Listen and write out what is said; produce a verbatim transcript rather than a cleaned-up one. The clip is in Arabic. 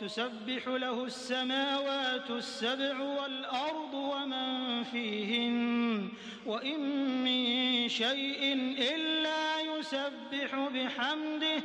تسبح له السماوات السبع والأرض ومن فيهن وإن من شيء إلا يسبح بحمده